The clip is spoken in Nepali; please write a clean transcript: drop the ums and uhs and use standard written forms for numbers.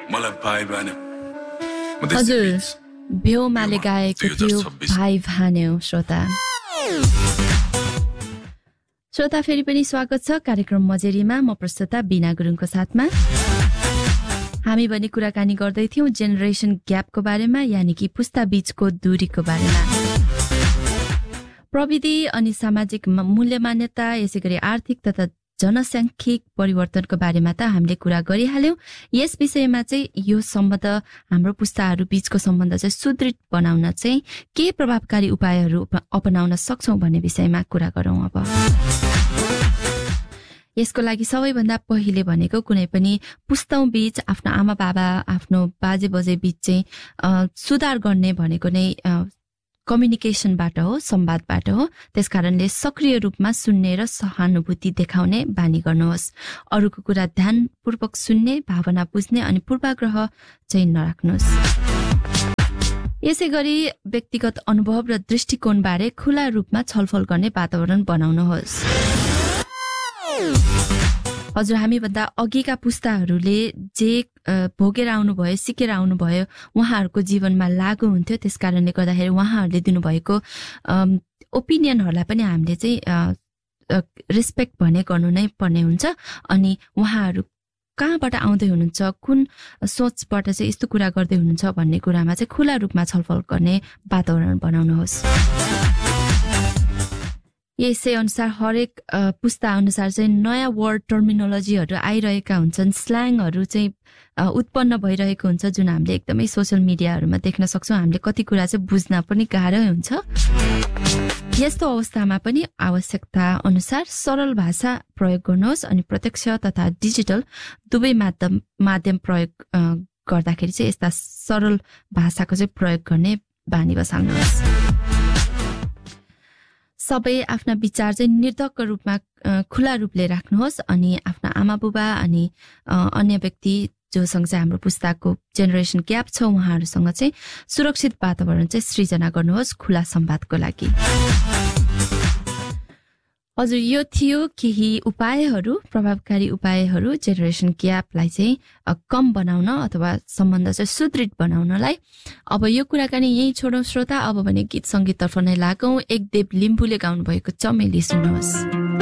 मलाई भाइ भन्यो हजुर भ्योमाले गाएको थियो भाइ भन्यो श्रोता फेरि पनि स्वागत छ कार्यक्रम मजेरीमा म प्रस्तुता बिना गुरुङको साथमा हामी भने कुराकानी गर्दै थियौं जेनेरेसन ग्यापको बारेमा यानि कि पुस्ता बीचको दूरीको बारेमा प्रविधि अनि सामाजिक मूल्य मान्यता यसैगरी आर्थिक तथा जनसांख्यिक परिवर्तनको बारेमा त हामीले कुरा गरिहाल्यौं यस विषयमा चाहिँ यो सम्बन्ध हाम्रो पुस्ताहरू बीचको सम्बन्ध चाहिँ सुदृढ बनाउन चाहिँ के प्रभावकारी उपायहरू अपनाउन सक्छौं भन्ने विषयमा कुरा गरौं अब यसको लागि सबैभन्दा पहिले भनेको कुनै पनि पुस्तौं बीच आफ्नो आमा बाबा आफ्नो बाजे बजे बीच चाहिँ सुधार गर्ने भनेको नै कम्युनिकेसनबाट हो संवादबाट हो त्यसकारणले सक्रिय रूपमा सुन्ने र सहानुभूति देखाउने बानी गर्नुहोस् अरूको कुरा ध्यानपूर्वक सुन्ने भावना बुझ्ने अनि पूर्वाग्रह चाहिँ नराख्नुहोस् यसैगरी व्यक्तिगत अनुभव र दृष्टिकोणबारे खुला रूपमा छलफल गर्ने वातावरण बनाउनुहोस् हजुर हामी भन्दा अघिका पुस्ताहरूले जे भोगेर आउनुभयो सिकेर आउनुभयो उहाँहरूको जीवनमा लागू हुन्थ्यो त्यसकारणले गर्दाखेरि उहाँहरूले दिनुभएको ओपिनियनहरूलाई पनि हामीले चाहिँ रेस्पेक्ट भने गर्नु नै पर्ने हुन्छ अनि उहाँहरू कहाँबाट आउँदै हुनुहुन्छ कुन सोचबाट चाहिँ यस्तो कुरा गर्दै हुनुहुन्छ भन्ने कुरामा चाहिँ खुला रूपमा छलफल गर्ने वातावरण बनाउनुहोस् यसै अनुसार हरेक पुस्ता अनुसार चाहिँ नयाँ वर्ड टर्मिनोलोजीहरू आइरहेका हुन्छन् स्ल्याङहरू चाहिँ उत्पन्न भइरहेको हुन्छ जुन हामीले एकदमै सोशल मिडियाहरूमा देख्न सक्छौं हामीले कति कुरा चाहिँ बुझ्न पनि गाह्रो हुन्छ यस्तो अवस्थामा पनि आवश्यकता अनुसार सरल भाषा प्रयोग गर्नुहोस् अनि प्रत्यक्ष तथा डिजिटल दुवै माध्यम प्रयोग गर्दाखेरि चाहिँ यस्ता सरल भाषाको चाहिँ प्रयोग गर्ने बानी बसाल्नुहोस् सबै आफ्ना विचार चाहिँ निर्धक्क रूपमा खुला रूपले राख्नुहोस् अनि आफ्ना आमा बुबा अनि अन्य व्यक्ति जोसँग चाहिँ हाम्रो पुस्ताको जेनेरेसन ग्याप छ उहाँहरूसँग चाहिँ सुरक्षित वातावरण चाहिँ सृजना गर्नुहोस् खुला संवादको लागि हजुर यो थियो केही उपायहरू प्रभावकारी उपायहरू जेनेरेसन ग्यापलाई चाहिँ कम बनाउन अथवा सम्बन्ध चाहिँ सुदृढ बनाउनलाई अब यो कुराकानी यही छोडौं श्रोता अब भने गीत संगीततर्फ नै लागौं एकदेव लिम्बुले गाउनु भएको चमेली सुन्नुहोस्